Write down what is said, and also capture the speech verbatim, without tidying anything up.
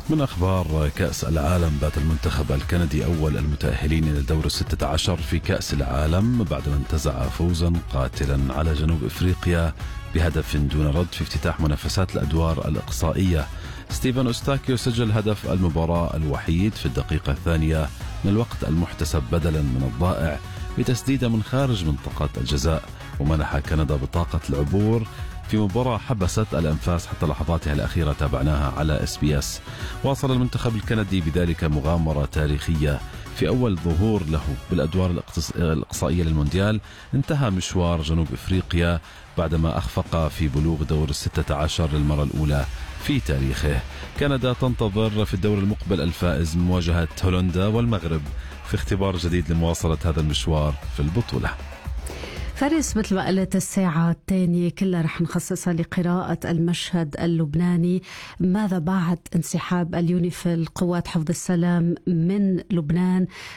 من أخبار كأس العالم، بات المنتخب الكندي أول المتأهلين إلى الدور الستة عشر في كأس العالم بعدما انتزع فوزا قاتلا على جنوب إفريقيا بهدف دون رد في افتتاح منافسات الأدوار الإقصائية. ستيفن أوستاكيو سجل هدف المباراة الوحيد في الدقيقة الثانية من الوقت المحتسب بدلا من الضائع بتسديدة من خارج منطقة الجزاء، ومنح كندا بطاقة العبور في مباراة حبست الأنفاس حتى لحظاتها الأخيرة تابعناها على اس بي اس. واصل المنتخب الكندي بذلك مغامرة تاريخية في أول ظهور له بالأدوار الإقصائية للمونديال. انتهى مشوار جنوب إفريقيا بعدما أخفق في بلوغ دور الستة عشر للمرة الأولى في تاريخه. كندا تنتظر في الدور المقبل الفائز من مواجهة هولندا والمغرب في اختبار جديد لمواصلة هذا المشوار في البطولة. فارس، مثل ما قلت الساعة الثانية كلها رح نخصصها لقراءة المشهد اللبناني. ماذا بعد انسحاب اليونيفيل قوات حفظ السلام من لبنان؟